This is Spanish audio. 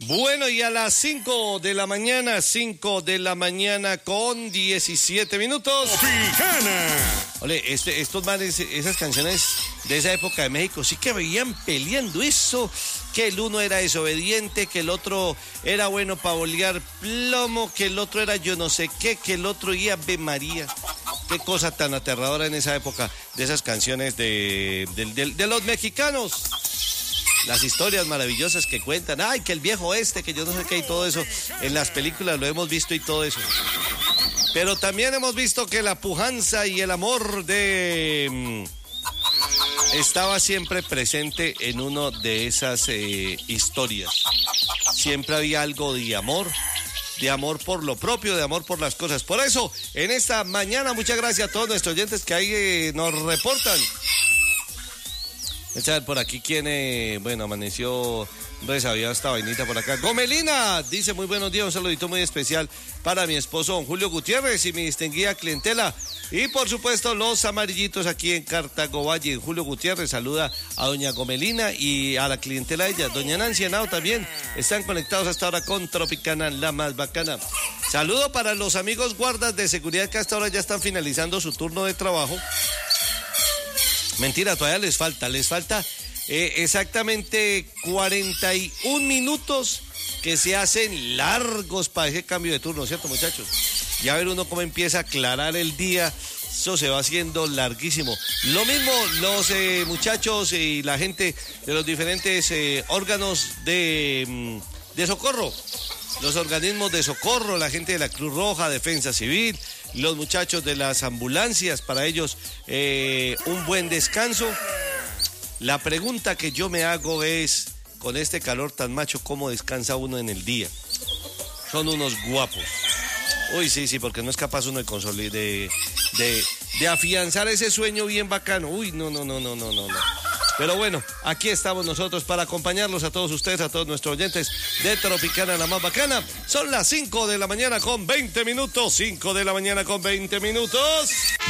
Bueno, y a las 5 de la mañana con 17 minutos. Tropicana. Ole, estos manes, esas canciones de esa época de México, sí que veían peleando eso, que el uno era desobediente, que el otro era bueno para bolear plomo, que el otro era yo no sé qué, que el otro iba Ave María. Qué cosa tan aterradora en esa época de esas canciones de los mexicanos. Las historias maravillosas que cuentan, ay, que el viejo que yo no sé qué y todo eso, en las películas lo hemos visto y todo eso. Pero también hemos visto que la pujanza y el amor estaba siempre presente en una de esas historias. Siempre había algo de amor por lo propio, de amor por las cosas. Por eso, en esta mañana, muchas gracias a todos nuestros oyentes que ahí nos reportan. Vamos a ver por aquí quién, amaneció resabiado esta vainita por acá. Gomelina dice: muy buenos días, un saludito muy especial para mi esposo don Julio Gutiérrez y mi distinguida clientela. Y por supuesto los amarillitos aquí en Cartago Valle. Julio Gutiérrez saluda a doña Gomelina y a la clientela de ella. Doña Nancy Henao también están conectados hasta ahora con Tropicana, la más bacana. Saludo para los amigos guardas de seguridad que hasta ahora ya están finalizando su turno de trabajo. Mentira, todavía les falta exactamente 41 minutos que se hacen largos para ese cambio de turno, ¿cierto, muchachos? Ya ver uno cómo empieza a aclarar el día, eso se va haciendo larguísimo. Lo mismo los muchachos y la gente de los diferentes órganos de socorro. Los organismos de socorro, la gente de la Cruz Roja, Defensa Civil, los muchachos de las ambulancias, para ellos un buen descanso. La pregunta que yo me hago es, con este calor tan macho, ¿cómo descansa uno en el día? Son unos guapos. Uy, sí, porque no es capaz uno de afianzar ese sueño bien bacano. Uy, no. Pero bueno, aquí estamos nosotros para acompañarlos a todos ustedes, a todos nuestros oyentes de Tropicana, la más bacana. Son las 5 de la mañana con 20 minutos. 5 de la mañana con 20 minutos.